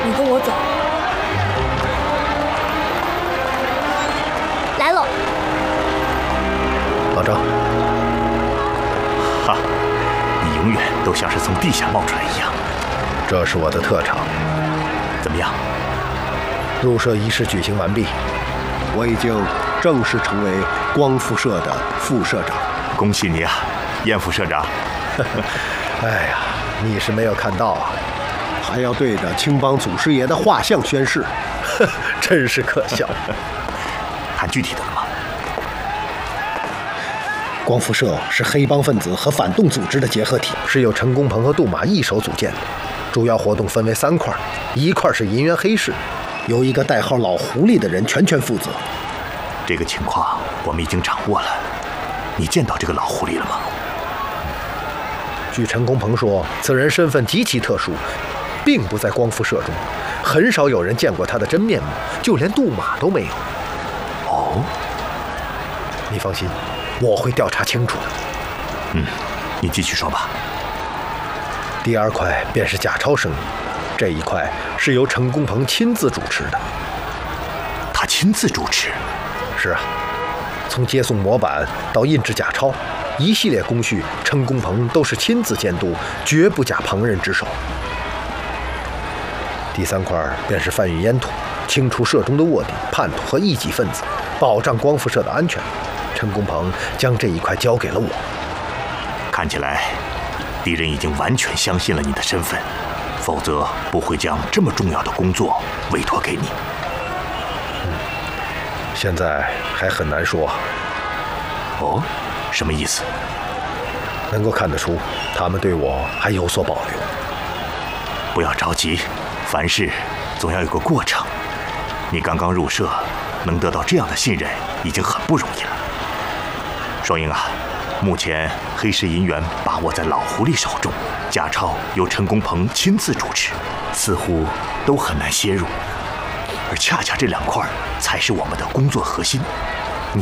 你跟我走。来喽， 老张。 哈，你永远都像是从地下冒出来一样。 这是我的特长。 怎么样？ 入社仪式举行完毕，我已经正式成为光复社的副社长。 恭喜你啊，燕副社长！ 哎呀，你是没有看到啊，还要对着青帮祖师爷的画像宣誓，真是可笑。 看具体的了吗？ 光复社是黑帮分子和反动组织的结合体，是由陈公鹏和杜马一手组建的。主要活动分为3块，一块是银元黑市，由一个代号老狐狸的人全权负责。 这个情况我们已经掌握了。你见到这个老狐狸了吗？ 据陈公鹏说，此人身份极其特殊，并不在光复社中，很少有人见过他的真面目，就连杜马都没有。 哦， 你放心，我会调查清楚的。 你继续说吧。 第2块便是假钞生意，这一块是由陈公鹏亲自主持的。 他亲自主持？ 是啊，从接送模板到印制假钞，一系列工序，陈公鹏都是亲自监督，绝不假旁人之手。第3块便是贩运烟土，清除社中的卧底、叛徒和异己分子，保障光复社的安全。陈公鹏将这一块交给了我。 看起来，敌人已经完全相信了你的身份，否则不会将这么重要的工作委托给你。 现在还很难说。 哦，什么意思？ 能够看得出，他们对我还有所保留。 不要着急，凡事总要有个过程。你刚刚入社，能得到这样的信任，已经很不容易了。双鹰啊，目前黑市银元把握在老狐狸手中，假钞由陈公鹏亲自主持，似乎都很难切入。而恰恰这2块才是我们的工作核心。